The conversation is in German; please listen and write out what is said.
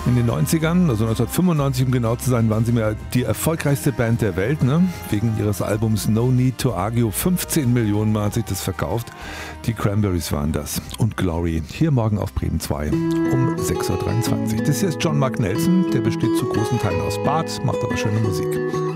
In den 90ern, also 1995 um genau zu sein, waren sie mir die erfolgreichste Band der Welt. Ne? Wegen ihres Albums No Need to Argue. 15 Millionen Mal hat sich das verkauft. Die Cranberries waren das. Und Glory. Hier morgen auf Bremen 2 um 6.23 Uhr. Das hier ist John Mark Nelson. Der besteht zu großen Teilen aus Bart, macht aber schöne Musik.